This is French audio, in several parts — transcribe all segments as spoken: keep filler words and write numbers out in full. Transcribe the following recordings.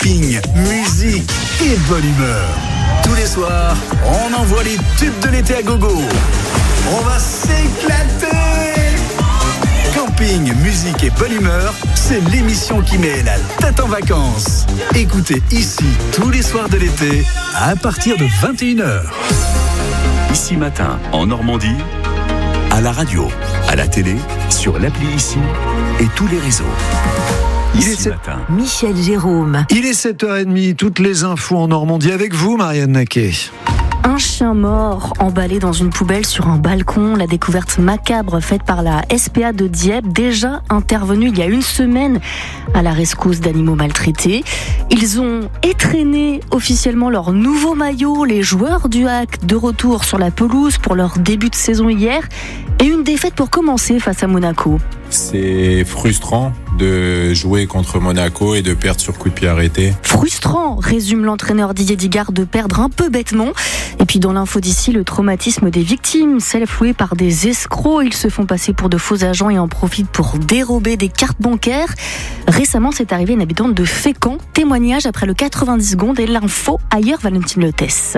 camping, musique et bonne humeur. Tous les soirs, on envoie les tubes de l'été à gogo. On va s'éclater. Camping, musique et bonne humeur, c'est l'émission qui met la tête en vacances. Écoutez ici tous les soirs de l'été à partir de vingt et une heures. Ici Matin, en Normandie, à la radio, à la télé, sur l'appli Ici et tous les réseaux. Il est sept... Michel Jérôme. Il est sept heures trente, toutes les infos en Normandie avec vous, Marianne Naquet. Un chien mort emballé dans une poubelle sur un balcon. La découverte macabre faite par la S P A de Dieppe, déjà intervenue il y a une semaine à la rescousse d'animaux maltraités. Ils ont étrenné officiellement leur nouveau maillot. Les joueurs du H A C de retour sur la pelouse pour leur début de saison hier. Et une défaite pour commencer face à Monaco. C'est frustrant de jouer contre Monaco et de perdre sur coup de pied arrêté. Frustrant, résume l'entraîneur Didier Digard, de perdre un peu bêtement. Et puis dans l'info d'ici, le traumatisme des victimes, celles flouées par des escrocs. Ils se font passer pour de faux agents et en profitent pour dérober des cartes bancaires. Récemment, c'est arrivé à une habitante de Fécamp. Témoignage après le quatre-vingt-dix secondes et l'info ailleurs, Valentine Lotès.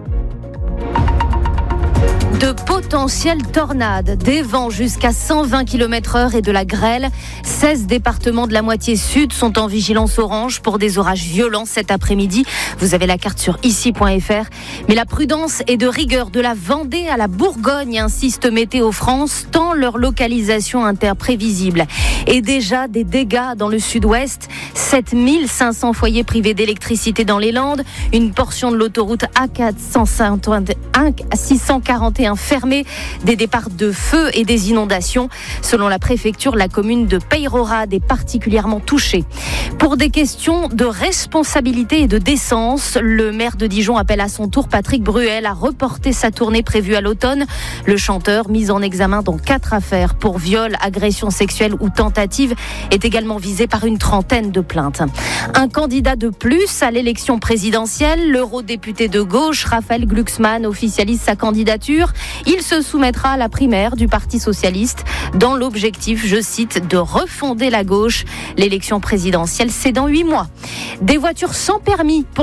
De potentielles tornades, des vents jusqu'à cent vingt kilomètres heure et de la grêle. seize départements de la moitié sud sont en vigilance orange pour des orages violents cet après-midi. Vous avez la carte sur ici point f r. Mais la prudence et de rigueur de la Vendée à la Bourgogne, insiste Météo France, tant leur localisation imprévisible. Et déjà des dégâts dans le sud-ouest. sept mille cinq cents foyers privés d'électricité dans les Landes. Une portion de l'autoroute A quatre cent cinquante et un à six cent quarante et un fermé, des départs de feu et des inondations. Selon la préfecture, la commune de Peyrehorade est particulièrement touchée. Pour des questions de responsabilité et de décence, le maire de Dijon appelle à son tour Patrick Bruel à reporter sa tournée prévue à l'automne. Le chanteur, mis en examen dans quatre affaires pour viol, agression sexuelle ou tentative, est également visé par une trentaine de plaintes. Un candidat de plus à l'élection présidentielle, l'eurodéputé de gauche, Raphaël Glucksmann, officialise sa candidature. Il se soumettra à la primaire du Parti socialiste dans l'objectif, je cite, de refonder la gauche. L'élection présidentielle, c'est dans huit mois. Des voitures sans permis pour